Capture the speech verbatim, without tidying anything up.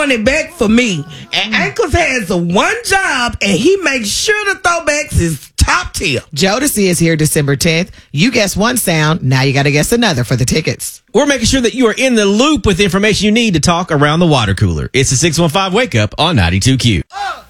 throwing it back for me. And Ankles has a one job, and he makes sure the throwbacks is top tier. Jodeci is here December tenth. You guess one sound, now you got to guess another for the tickets. We're making sure that you are in the loop with the information you need to talk around the water cooler. It's the six one five Wake Up on ninety-two Q. Oh.